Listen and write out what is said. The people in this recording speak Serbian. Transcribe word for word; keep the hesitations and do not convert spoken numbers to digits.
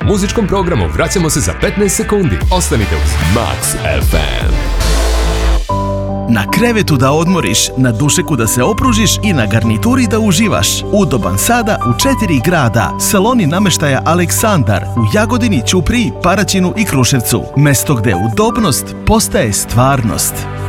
Muzičkom programu vraćamo se za petnaest sekundi. Ostanite uz Max ef em. Na krevetu da odmoriš, na dušeku da se opružiš i na garnituri da uživaš. Udoban sada u četiri grada. Saloni nameštaja Aleksandar u Jagodini, Ćupriji, Paraćinu i Kruševcu. Mesto gde udobnost postaje stvarnost.